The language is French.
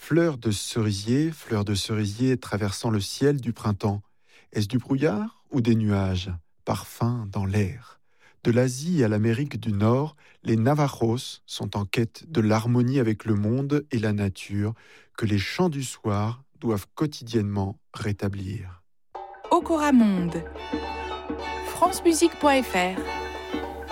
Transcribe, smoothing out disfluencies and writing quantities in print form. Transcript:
fleur de cerisier traversant le ciel du printemps. Est-ce du brouillard ou des nuages? Parfum dans l'air. De l'Asie à l'Amérique du Nord, les Navajos sont en quête de l'harmonie avec le monde et la nature que les chants du soir doivent quotidiennement rétablir. Okora Monde. francemusique.fr